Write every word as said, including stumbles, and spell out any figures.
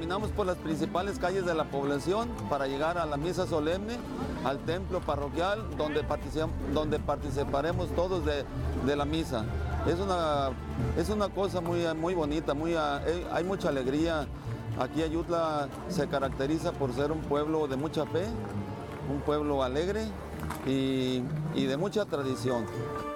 caminamos por las principales calles de la población para llegar a la misa solemne, al templo parroquial, donde, particip donde participaremos todos de, de la misa. Es una, es una cosa muy, muy bonita, muy, hay mucha alegría. Aquí Ayutla se caracteriza por ser un pueblo de mucha fe, un pueblo alegre y, y de mucha tradición.